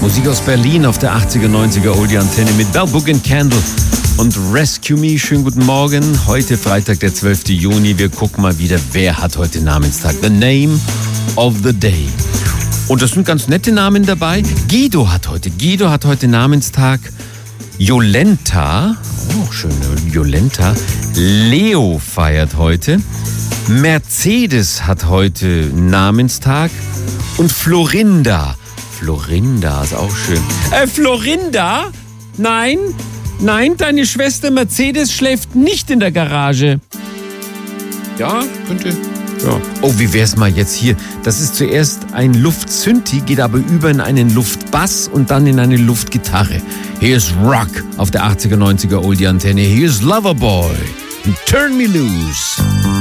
Musik aus Berlin auf der 80er, 90er Oldie Antenne mit Bell Book and Candle und Rescue Me. Schönen guten Morgen. Heute Freitag, der 12. Juni. Wir gucken mal wieder, wer hat heute Namenstag. The Name of the Day. Und das sind ganz nette Namen dabei. Guido hat heute Namenstag. Jolenta, oh schön, Jolenta. Leo feiert heute. Mercedes hat heute Namenstag. Und Florinda ist auch schön. Florinda? Nein, deine Schwester Mercedes schläft nicht in der Garage. Ja, könnte. Ja. Oh, wie wär's mal jetzt hier? Das ist zuerst ein Luftsynthi, geht aber über in einen Luftbass und dann in eine Luftgitarre. Hier ist Rock auf der 80er, 90er Oldie Antenne. Hier ist Loverboy und Turn Me Loose.